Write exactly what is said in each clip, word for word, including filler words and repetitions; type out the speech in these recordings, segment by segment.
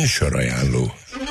Műsorajánló.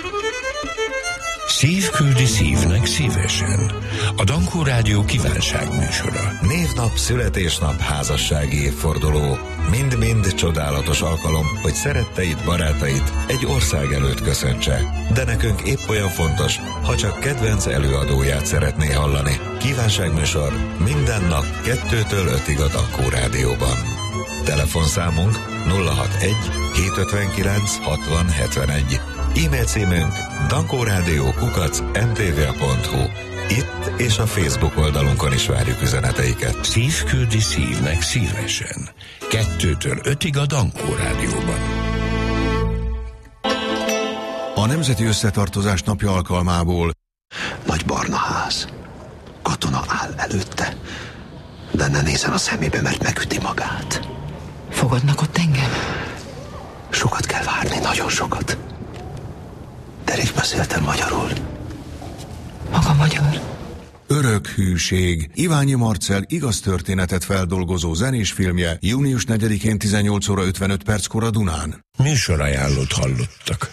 Szív küldi szívnek szívesen. A Dankó Rádió kívánságműsora. Névnap, születésnap, házassági évforduló. Mind-mind csodálatos alkalom, hogy szeretteid, barátait egy ország előtt köszöntse. De nekünk épp olyan fontos, ha csak kedvenc előadóját szeretné hallani. Kívánságműsor minden nap kettőtől ötig a Dankó Rádióban. Telefonszámunk nulla hatvanegy hétszázötvenkilenc hatvan hetvenegy. E-mail címünk dankórádió kukac em té vé pont hu. Itt és a Facebook oldalunkon is várjuk üzeneteiket. Szív küldi szívnek szívesen. Kettőtől ötig a Dankó Rádióban. A Nemzeti Összetartozás napja alkalmából nagy barna ház. Katona áll előtte, de ne nézzen a szemébe, mert megüti magát. Fogadnak ott engem? Sokat kell várni, nagyon sokat. De rég beszéltem magyarul. Maga magyar? Örök hűség. Iványi Marcell igaz történetet feldolgozó zenés filmje június negyedikén tizennyolc óra ötvenöt perckor a Dunán. Műsorajánlót hallottak.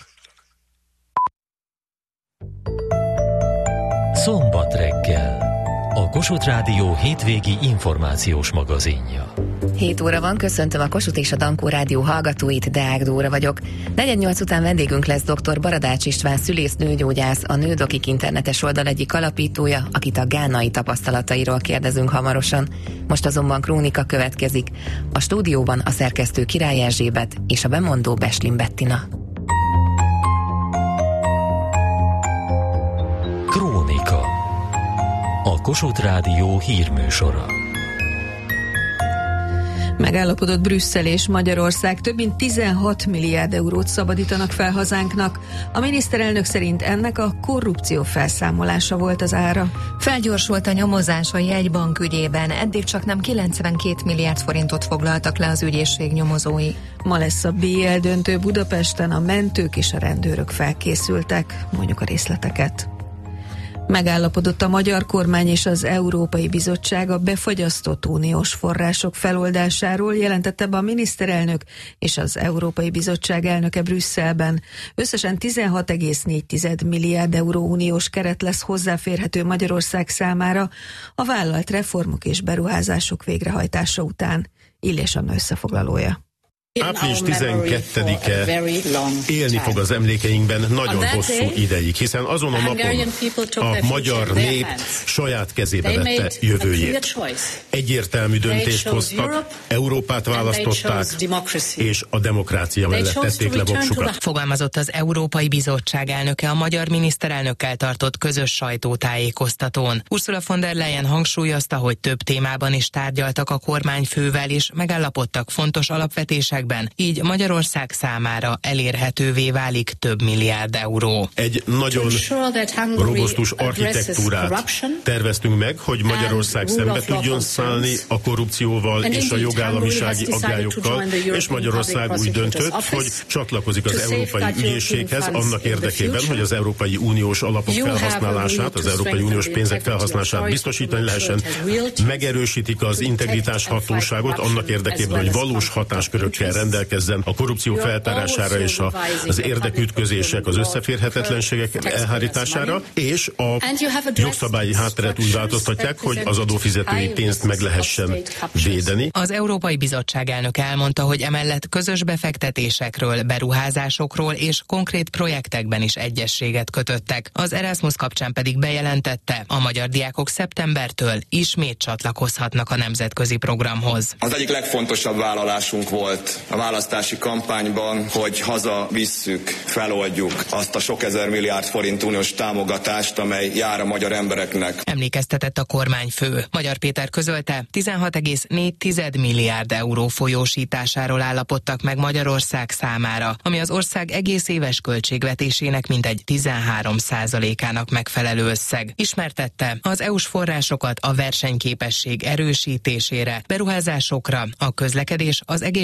Szombat reggel. A Kossuth Rádió hétvégi információs magazinja. hét óra van, köszöntöm a Kossuth és a Dankó Rádió hallgatóit, Deák Dóra vagyok. negyven nyolc után vendégünk lesz dr. Baradács István szülésznőgyógyász, a Nődokik internetes oldal egyik alapítója, akit a gánai tapasztalatairól kérdezünk hamarosan. Most azonban krónika következik. A stúdióban a szerkesztő Király Erzsébet és a bemondó Beslin Bettina. Krónika. A Kossuth Rádió hírműsora. Megállapodott Brüsszel és Magyarország, több mint tizenhat milliárd eurót szabadítanak fel hazánknak. A miniszterelnök szerint ennek a korrupció felszámolása volt az ára. Felgyorsult a nyomozás a jegybank ügyében, eddig csak nem kilencvenkét milliárd forintot foglaltak le az ügyészség nyomozói. Ma lesz a bé el döntő Budapesten, a mentők és a rendőrök felkészültek, mondjuk a részleteket. Megállapodott a magyar kormány és az Európai Bizottság a befagyasztott uniós források feloldásáról, jelentette be a miniszterelnök és az Európai Bizottság elnöke Brüsszelben. Összesen tizenhat egész négy milliárd euró uniós keret lesz hozzáférhető Magyarország számára a vállalt reformok és beruházások végrehajtása után. Illés Anna összefoglalója. április tizenkettedike élni fog az emlékeinkben nagyon hosszú ideig, hiszen azon a napon a magyar nép saját kezébe vette jövőjét. Egyértelmű döntést hoztak, Európát választották, és a demokrácia mellett tették le voksukat. Fogalmazott az Európai Bizottság elnöke a magyar miniszterelnökkel tartott közös sajtótájékoztatón. Ursula von der Leyen hangsúlyozta, hogy több témában is tárgyaltak a kormányfővel, és megállapodtak fontos alapvetések, így Magyarország számára elérhetővé válik több milliárd euró. Egy nagyon robusztus architektúrát terveztünk meg, hogy Magyarország szembe tudjon szállni a korrupcióval és a jogállamisági aggályokkal, és Magyarország úgy döntött, hogy csatlakozik az Európai Ügyészséghez annak érdekében, hogy az Európai Uniós alapok felhasználását, az Európai Uniós pénzek felhasználását biztosítani lehessen. Megerősítik az integritás hatóságot annak érdekében, hogy valós hatáskörökkel rendelkezzen a korrupció feltárására és a, az érdekütközések, az összeférhetetlenségek elhárítására, és a jogszabályi hátteret úgy változtatják, hogy az adófizetői pénzt meg lehessen védeni. Az Európai Bizottság elnöke elmondta, hogy emellett közös befektetésekről, beruházásokról és konkrét projektekben is egyezséget kötöttek. Az Erasmus kapcsán pedig bejelentette, a magyar diákok szeptembertől ismét csatlakozhatnak a nemzetközi programhoz. Az egyik legfontosabb vállalásunk volt a választási kampányban, hogy hazavisszük, feloldjuk azt a sok ezer milliárd forint uniós támogatást, amely jár a magyar embereknek. Emlékeztetett a kormányfő. Magyar Péter közölte, tizenhat egész négy milliárd euró folyósításáról állapodtak meg Magyarország számára, ami az ország egész éves költségvetésének mintegy tizenhárom százalékának megfelelő összeg. Ismertette, az é u-s forrásokat a versenyképesség erősítésére, beruházásokra, a közlekedés, az egészségügy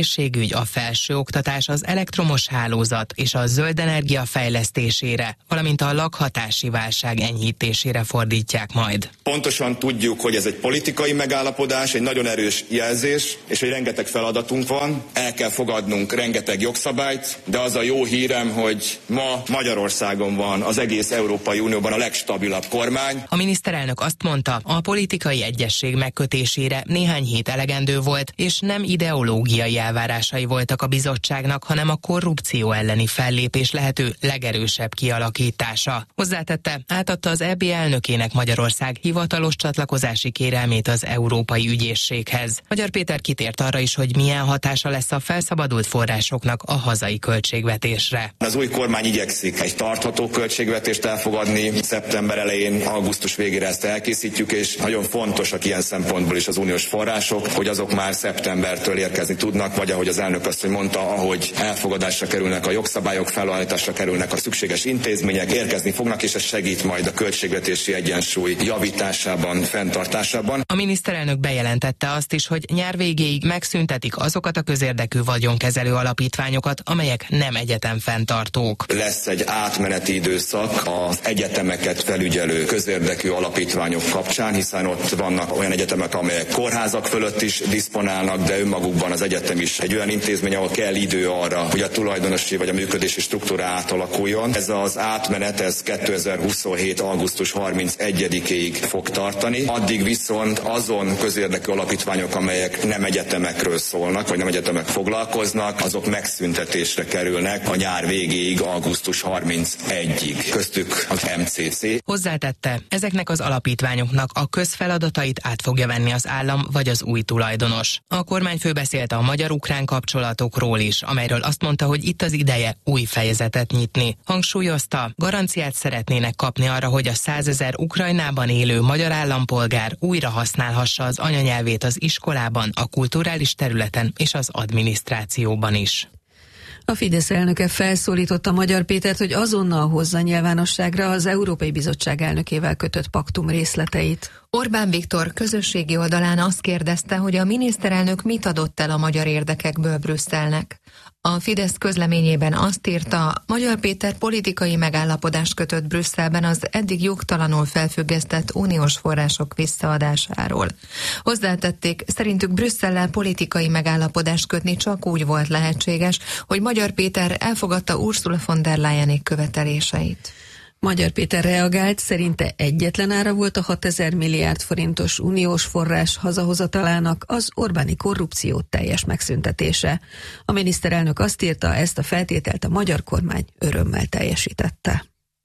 hogy a felsőoktatás, az elektromos hálózat és a zöld energia fejlesztésére, valamint a lakhatási válság enyhítésére fordítják majd. Pontosan tudjuk, hogy ez egy politikai megállapodás, egy nagyon erős jelzés, és hogy rengeteg feladatunk van, el kell fogadnunk rengeteg jogszabályt, de az a jó hírem, hogy ma Magyarországon van az egész Európai Unióban a legstabilabb kormány. A miniszterelnök azt mondta, a politikai egyesség megkötésére néhány hét elegendő volt, és nem ideológiai elvárásai voltak a bizottságnak, hanem a korrupció elleni fellépés lehető legerősebb kialakítása. Hozzátette, átadta az é bé elnökének Magyarország hivatalos csatlakozási kérelmét az Európai Ügyészséghez. Magyar Péter kitért arra is, hogy milyen hatása lesz a felszabadult forrásoknak a hazai költségvetésre. Az új kormány igyekszik egy tartható költségvetést elfogadni, szeptember elején, augusztus végére ezt elkészítjük, és nagyon fontosak ilyen szempontból is az uniós források, hogy azok már szeptembertől érkezni tudnak, vagy ahogy az elnök azt mondta, ahogy elfogadásra kerülnek a jogszabályok, felállításra kerülnek a szükséges intézmények, érkezni fognak, és ez segít majd a költségvetési egyensúly javításában, fenntartásában. A miniszterelnök bejelentette azt is, hogy nyár végéig megszüntetik azokat a közérdekű vagyonkezelő alapítványokat, amelyek nem egyetem fenntartók. Lesz egy átmeneti időszak az egyetemeket felügyelő közérdekű alapítványok kapcsán, hiszen ott vannak olyan egyetemek, amelyek kórházak fölött is diszponálnak, de önmagukban az egyetem is egy olyan intézmény, ahol kell idő arra, hogy a tulajdonosi vagy a működési struktúra átalakuljon. Ez az átmenet, ez kétezer-huszonhét. augusztus harmincegyedikéig fog tartani. Addig viszont azon közérdekű alapítványok, amelyek nem egyetemekről szólnak, vagy nem egyetemek foglalkoznak, azok megszüntetésre kerülnek a nyár végéig, augusztus harmincegyedikéig. Köztük az em cé cé. Hozzátette, ezeknek az alapítványoknak a közfeladatait át fogja venni az állam vagy az új tulajdonos. A kormányfő beszélt a magyar-ukrán kapcsolatokról is, amelyről azt mondta, hogy itt az ideje új fejezetet nyitni. Hangsúlyozta, garanciát szeretnének kapni arra, hogy a százezer Ukrajnában élő magyar állampolgár újra használhassa az anyanyelvét az iskolában, a kulturális területen és az adminisztrációban is. A Fidesz elnöke felszólította Magyar Pétert, hogy azonnal hozza nyilvánosságra az Európai Bizottság elnökével kötött paktum részleteit. Orbán Viktor közösségi oldalán azt kérdezte, hogy a miniszterelnök mit adott el a magyar érdekekből Brüsszelnek. A Fidesz közleményében azt írta, Magyar Péter politikai megállapodást kötött Brüsszelben az eddig jogtalanul felfüggesztett uniós források visszaadásáról. Hozzátették, szerintük Brüsszellel politikai megállapodást kötni csak úgy volt lehetséges, hogy Magyar Péter elfogadta Ursula von der Leyenék követeléseit. Magyar Péter reagált, szerinte egyetlen ára volt a hatezer milliárd forintos uniós forrás hazahozatalának, az Orbáni korrupció teljes megszüntetése. A miniszterelnök azt írta, ezt a feltételt a magyar kormány örömmel teljesítette.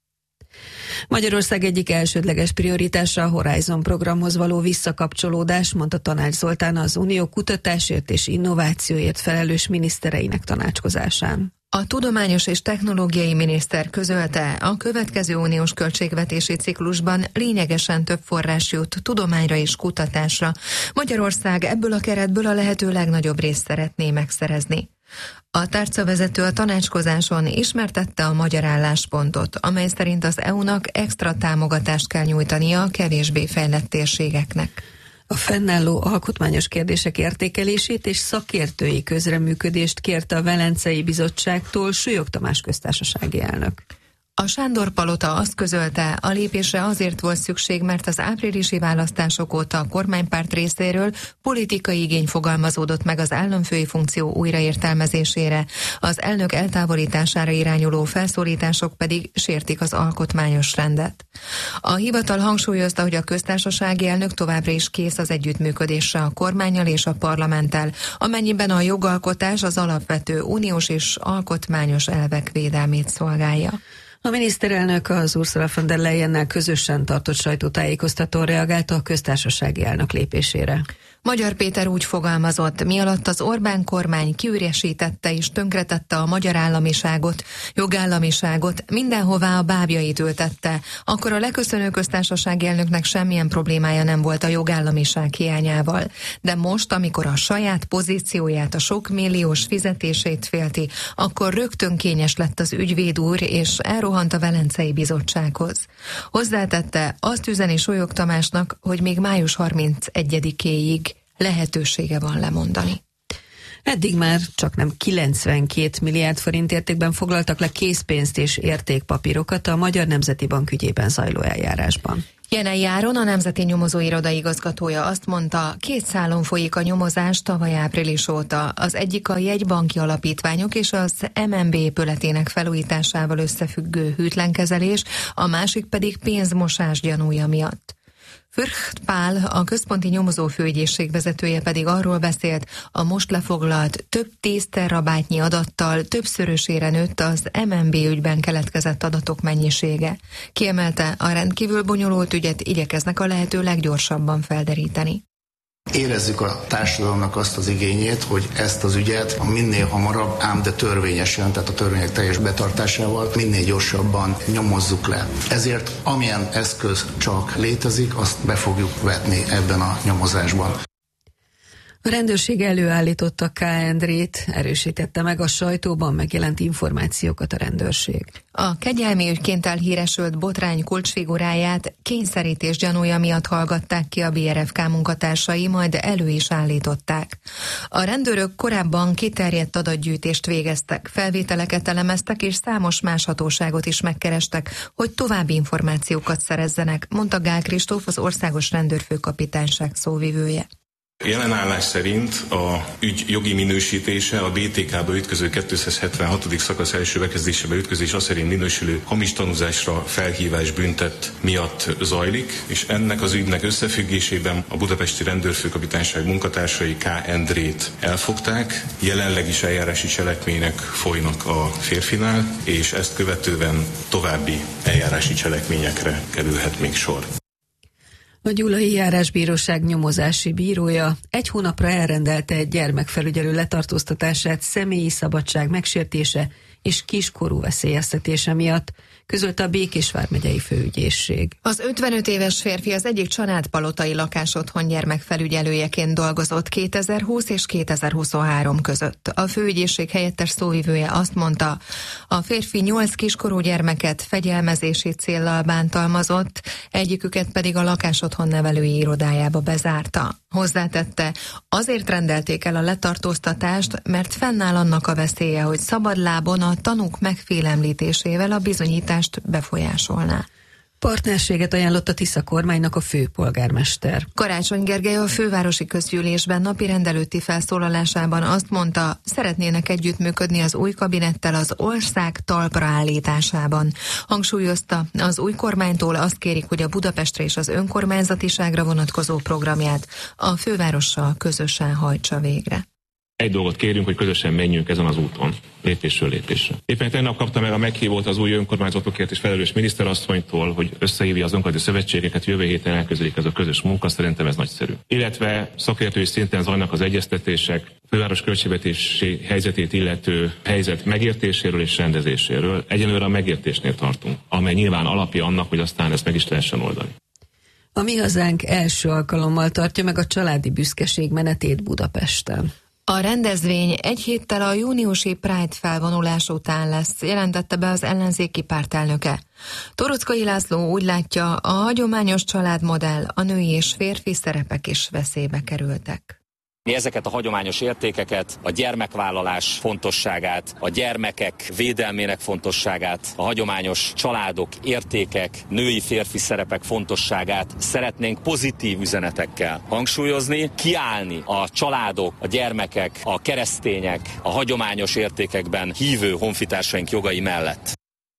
Magyarország egyik elsődleges prioritása a Horizon programhoz való visszakapcsolódás, mondta Tanács Zoltán az Unió kutatásért és innovációért felelős minisztereinek tanácskozásán. A tudományos és technológiai miniszter közölte, a következő uniós költségvetési ciklusban lényegesen több forrás jut tudományra és kutatásra. Magyarország ebből a keretből a lehető legnagyobb részt szeretné megszerezni. A tárcavezető a tanácskozáson ismertette a magyar álláspontot, amely szerint az é u-nak extra támogatást kell nyújtania a kevésbé fejlett térségeknek. A fennálló alkotmányos kérdések értékelését és szakértői közreműködést kérte a Velencei Bizottságtól Súlyog Tamás köztársasági elnök. A Sándor Palota azt közölte, a lépésre azért volt szükség, mert az áprilisi választások óta a kormánypárt részéről politikai igény fogalmazódott meg az államfői funkció újraértelmezésére, az elnök eltávolítására irányuló felszólítások pedig sértik az alkotmányos rendet. A hivatal hangsúlyozta, hogy a köztársasági elnök továbbra is kész az együttműködésre a kormánnyal és a parlamenttel, amennyiben a jogalkotás az alapvető uniós és alkotmányos elvek védelmét szolgálja. A miniszterelnök az Ursula von der Leyennel közösen tartott sajtótájékoztatón reagálta a köztársasági elnök lépésére. Magyar Péter úgy fogalmazott, mi alatt az Orbán kormány kiüresítette és tönkretette a magyar államiságot, jogállamiságot, mindenhová a bábjait ültette, akkor a leköszönő köztársasági elnöknek semmilyen problémája nem volt a jogállamiság hiányával. De most, amikor a saját pozícióját, a sok milliós fizetését félti, akkor rögtön kényes lett az ügyvéd úr, és elrohant a Velencei Bizottsághoz. Hozzátette, azt üzeni Súlyog Tamásnak, hogy még május harmincegyedikéig lehetősége van lemondani. Eddig már csak nem kilencvenkét milliárd forint értékben foglaltak le készpénzt és értékpapírokat a Magyar Nemzeti Bank ügyében zajló eljárásban. Jenei Áron, a Nemzeti Nyomozóiroda igazgatója azt mondta, két szálon folyik a nyomozás tavaly április óta. Az egyik a jegybanki alapítványok és az em en bé épületének felújításával összefüggő hűtlenkezelés, a másik pedig pénzmosás gyanúja miatt. Fürcht Pál, a központi nyomozófőügyészség vezetője pedig arról beszélt, a most lefoglalt több tíz terabájtnyi adattal többszörösére nőtt az em en bé ügyben keletkezett adatok mennyisége. Kiemelte, a rendkívül bonyolult ügyet igyekeznek a lehető leggyorsabban felderíteni. Érezzük a társadalomnak azt az igényét, hogy ezt az ügyet minél hamarabb, ám de törvényesen, tehát a törvények teljes betartásával minél gyorsabban nyomozzuk le. Ezért amilyen eszköz csak létezik, azt be fogjuk vetni ebben a nyomozásban. A rendőrség előállította K. Endrét, erősítette meg a sajtóban megjelent információkat a rendőrség. A kegyelmi ügyként elhíresült botrány kulcsfiguráját kényszerítés gyanúja miatt hallgatták ki a bé er ef ká munkatársai, majd elő is állították. A rendőrök korábban kiterjedt adatgyűjtést végeztek, felvételeket elemeztek és számos más hatóságot is megkerestek, hogy további információkat szerezzenek, mondta Gál Kristóf, az Országos Rendőrfőkapitányság szóvivője. Jelen állás szerint a ügy jogi minősítése a bé té ká-ba ütköző kétszázhetvenhatodik szakasz első bekezdésébe ütközés azt szerint minősülő hamis tanúzásra felhívás büntet miatt zajlik, és ennek az ügynek összefüggésében a Budapesti Rendőrfőkapitányság munkatársai K. Endrét elfogták, jelenleg is eljárási cselekmények folynak a férfinál, és ezt követően további eljárási cselekményekre kerülhet még sor. A Gyulai Járásbíróság nyomozási bírója egy hónapra elrendelte egy gyermekfelügyelő letartóztatását személyi szabadság megsértése és kiskorú veszélyeztetése miatt, közölte a Békés vármegyei főügyészség. Az ötvenöt éves férfi az egyik családpalotai lakásotthon gyermekfelügyelőjeként dolgozott kétezer-húsz és kétezer-huszonhárom között. A főügyészség helyettes szóvivője azt mondta, a férfi nyolc kiskorú gyermeket fegyelmezési céllal bántalmazott, egyiküket pedig a lakásotthon nevelői irodájába bezárta. Hozzátette, azért rendelték el a letartóztatást, mert fennáll annak a veszélye, hogy szabadlábon a tanúk megfélemlítésével a bizonyítást befolyásolná. Partnerséget ajánlott a Tisza kormánynak a főpolgármester. Karácsony Gergely a fővárosi közgyűlésben napi rendelőtti felszólalásában azt mondta, szeretnének együttműködni az új kabinettel az ország talpra állításában. Hangsúlyozta, az új kormánytól azt kérik, hogy a Budapestre és az önkormányzatiságra vonatkozó programját a fővárossal közösen hajtsa végre. Egy dolgot kérünk, hogy közösen menjünk ezen az úton, lépésről lépésre. Éppen tegnap kapta meg a meghívót az új önkormányzatokért és felelős miniszterasszonytól, hogy összehívja az önkormányzati szövetségeket, jövő héten elkezdődik ez a közös munka, szerintem ez nagyszerű. Illetve szakértői szinten zajlanak az egyeztetések, főváros költségvetési helyzetét illető helyzet megértéséről és rendezéséről. Egyelőre a megértésnél tartunk, amely nyilván alapja annak, hogy aztán ezt meg is lehessen oldani. A Mi Hazánk első alkalommal tartja meg a családi büszkeség menetét Budapesten. A rendezvény egy héttel a júniusi Pride felvonulás után lesz, jelentette be az ellenzéki pártelnöke. Torockai László úgy látja, a hagyományos családmodell, a női és férfi szerepek is veszélybe kerültek. Mi ezeket a hagyományos értékeket, a gyermekvállalás fontosságát, a gyermekek védelmének fontosságát, a hagyományos családok, értékek, női-férfi szerepek fontosságát szeretnénk pozitív üzenetekkel hangsúlyozni, kiállni a családok, a gyermekek, a keresztények, a hagyományos értékekben hívő honfitársaink jogai mellett.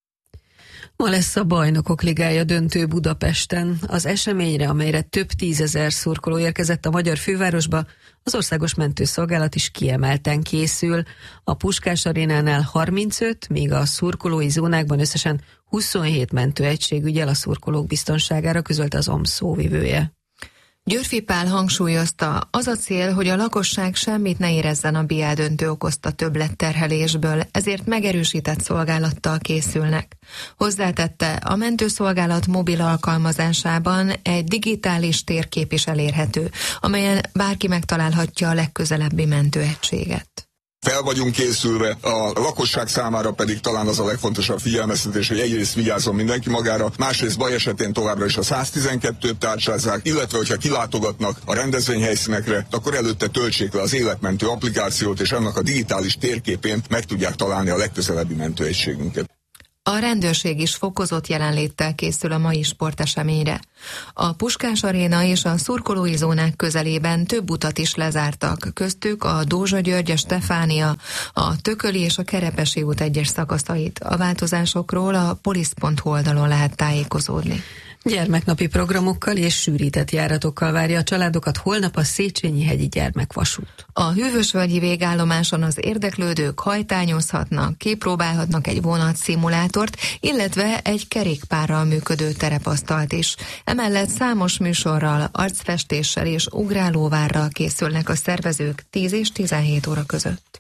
Ma lesz a Bajnokok Ligája döntő Budapesten. Az eseményre, amelyre több tízezer szurkoló érkezett a magyar fővárosba, az Országos Mentőszolgálat is kiemelten készül. A Puskás Arénánál harmincöt, míg a szurkolói zónákban összesen huszonhét mentőegység ügyel a szurkolók biztonságára, közölte az o em szóvivője. Györfi Pál hangsúlyozta, az a cél, hogy a lakosság semmit ne érezzen a bé á döntő okozta többletterhelésből, ezért megerősített szolgálattal készülnek. Hozzátette, a mentőszolgálat mobil alkalmazásában egy digitális térkép is elérhető, amelyen bárki megtalálhatja a legközelebbi mentőegységet. fel vagyunk készülve, a lakosság számára pedig talán az a legfontosabb figyelmeztetés, hogy egyrészt vigyázzon mindenki magára, másrészt baj esetén továbbra is a száztizenkettőt tárcsázzák, illetve hogyha kilátogatnak a rendezvényhelyszínekre, akkor előtte töltsék le az életmentő applikációt, és annak a digitális térképén meg tudják találni a legközelebbi mentőegységünket. A rendőrség is fokozott jelenléttel készül a mai sporteseményre. A Puskás Aréna és a szurkolói zónák közelében több utat is lezártak, köztük a Dózsa György, a Stefánia, a Tököli és a Kerepesi út egyes szakaszait. A változásokról a polisz pont hu oldalon lehet tájékozódni. Gyermeknapi programokkal és sűrített járatokkal várja a családokat holnap a Széchenyi-hegyi gyermekvasút. A Hűvösvölgyi végállomáson az érdeklődők hajtányozhatnak, kipróbálhatnak egy vonatszimulátort, illetve egy kerékpárral működő terepasztalt is. Emellett számos műsorral, arcfestéssel és ugrálóvárral készülnek a szervezők tíz és tizenhét óra között.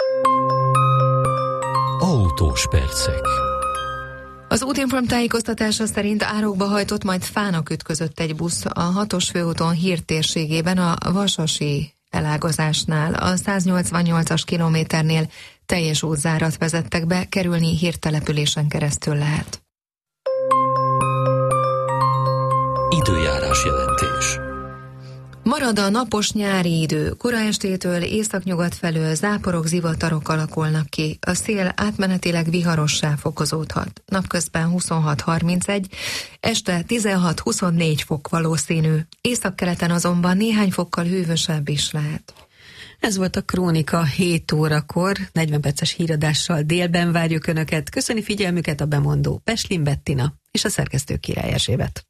Autós percek. Az útinform tájékoztatása szerint árokba hajtott, majd fának ütközött egy busz a hatos főúton Hír térségében a Vasasi elágazásnál. A száznyolcvannyolcas kilométernél teljes útzárat vezettek be, kerülni Hír településen keresztül lehet. Időjárás jelentés. Marad a napos nyári idő, kora estétől északnyugat felől záporok, zivatarok alakulnak ki. A szél átmenetileg viharossá fokozódhat. Napközben huszonhat harmincegy, este tizenhat-huszonnégy fok valószínű. Északkeleten azonban néhány fokkal hűvösebb is lehet. Ez volt a Krónika hét órakor, negyven perces híradással délben várjuk Önöket. Köszöni figyelmüket a bemondó Peslin Bettina és a szerkesztő Király Erzsébet.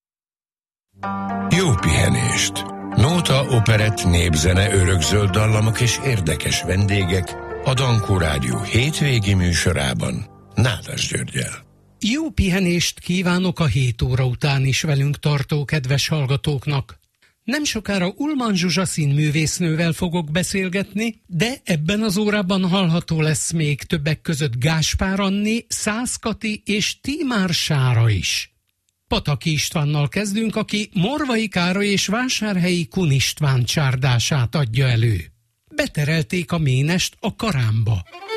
Jó pihenést! Nóta, operett, népzene, örökzöld dallamok és érdekes vendégek a Dankó Rádió hétvégi műsorában Nádas Györggyel. Jó pihenést kívánok a hét óra után is velünk tartó kedves hallgatóknak. Nem sokára Ullmann Zsuzsa színművésznővel fogok beszélgetni, de ebben az órában hallható lesz még többek között Gáspár Anni, Szász Kati és Tímár Sára is. Pataki Istvánnal kezdünk, aki Morvai Károly és Vásárhelyi Kun István csárdását adja elő. Beterelték a ménest a Karámba.